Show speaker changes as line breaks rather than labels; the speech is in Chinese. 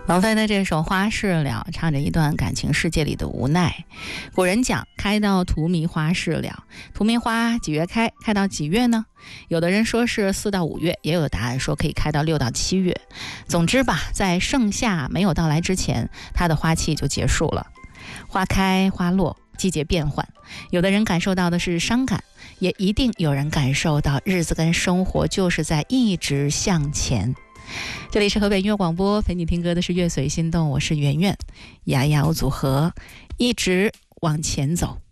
王菲的这首《花事了》唱着一段感情世界里的无奈。古人讲开到荼蘼花事了，荼蘼花几月开，开到几月呢？有的人说是4到5月，也有的答案说可以开到6到7月。总之吧，在盛夏没有到来之前，它的花期就结束了。花开花落，季节变换，有的人感受到的是伤感，也一定有人感受到日子跟生活就是在一直向前。这里是河北音乐广播，陪你听歌的是乐随心动，我是圆圆，雅雅组合，一直往前走。